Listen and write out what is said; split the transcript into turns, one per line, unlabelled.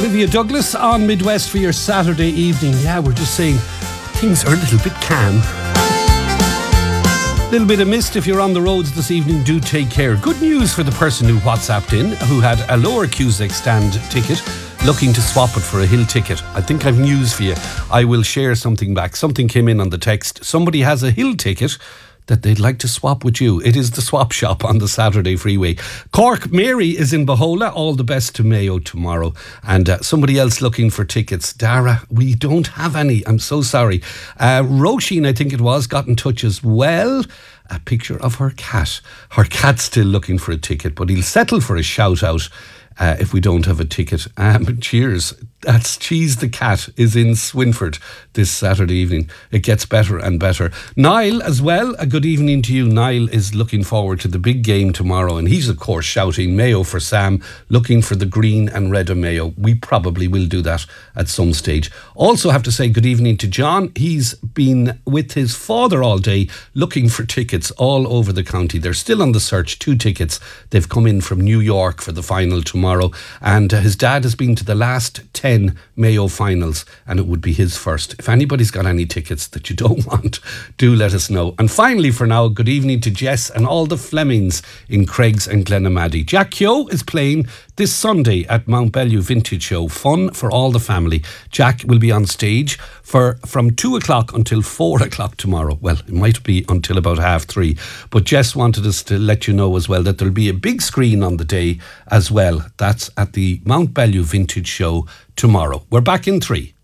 Olivia Douglas on Midwest for your Saturday evening. Yeah, we're just saying things are a little bit calm. Little bit of mist if you're on the roads this evening. Do take care. Good news for the person who WhatsApped in, who had a lower Cusack stand ticket, looking to swap it for a Hill ticket. I think I've news for you. I will share something back. Something came in on the text. Somebody has a Hill ticket that they'd like to swap with you. It is the swap shop on the Saturday freeway. Cork, Mary is in Bahola. All the best to Mayo tomorrow. And somebody else looking for tickets. Dara, we don't have any. I'm so sorry. Roisin, I think it was, got in touch as well. A picture of her cat. Her cat's still looking for a ticket, but he'll settle for a shout out if we don't have a ticket. Cheers. That's Cheese the Cat is in Swinford this Saturday evening. It gets better and better. Niall as well, a good evening to you. Niall is looking forward to the big game tomorrow, and he's of course shouting Mayo for Sam, looking for the green and red of Mayo. We probably will do that at some stage. Also have to say good evening to John. He's been with his father all day looking for tickets all over the county. They're still on the search. 2 tickets. They've come in from New York for the final tomorrow, and his dad has been to the last 10 Mayo finals, and it would be his first. If anybody's got any tickets that you don't want, do let us know. And finally for now, good evening to Jess and all the Flemings in Craigs and Glenamaddy. Jack Keogh is playing this Sunday at Mount Bellew Vintage Show. Fun for all the family. Jack will be on stage from 2 o'clock until 4 o'clock tomorrow. Well, it might be until about 3:30. But Jess wanted us to let you know as well that there'll be a big screen on the day as well. That's at the Mount Bellew Vintage Show tomorrow. We're back in 3.